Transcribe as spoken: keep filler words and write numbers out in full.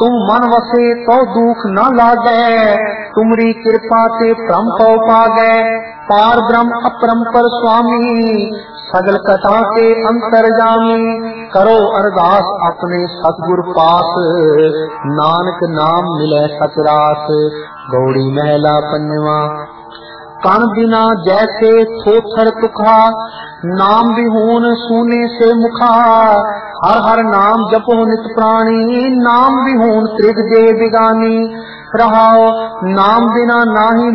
तुम मन वसे तो दुख न लागे, तुमरी कृपा ते भ्रम पौ पागे। पार ब्रह्म अपरंपर स्वामी, सगल कथा के अंतर्जामी। करो अरदास अपने सतगुर पास, नानक नाम मिले सचरास। गौड़ी महला पंजवा। कण बिना जैसे थोथर तुखा, नाम विहून सूने से मुखा। हर हर नाम जपो नित प्राणी, नाम विहून त्रिग जे बिगानी। रहाओ नाम बिना नाही